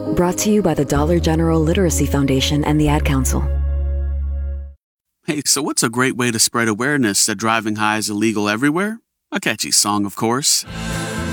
Brought to you by the Dollar General Literacy Foundation and the Ad Council. Hey, so what's a great way to spread awareness that driving high is illegal everywhere? A catchy song, of course.